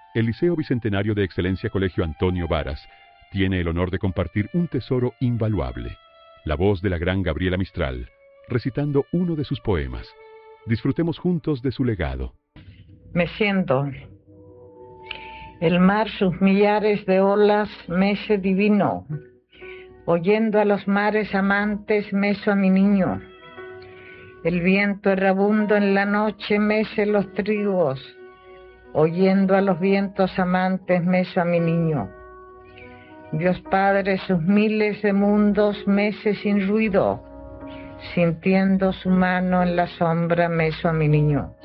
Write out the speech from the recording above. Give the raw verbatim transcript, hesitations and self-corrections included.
El Liceo Bicentenario de Excelencia Colegio Antonio Varas tiene el honor de compartir un tesoro invaluable, la voz de la gran Gabriela Mistral, recitando uno de sus poemas. Disfrutemos juntos de su legado. Me siento. El mar sus millares de olas mece divino, oyendo a los mares amantes meso a mi niño. El viento errabundo en la noche mece los trigos, oyendo a los vientos amantes meso a mi niño. Dios Padre sus miles de mundos mece sin ruido, sintiendo su mano en la sombra meso a mi niño.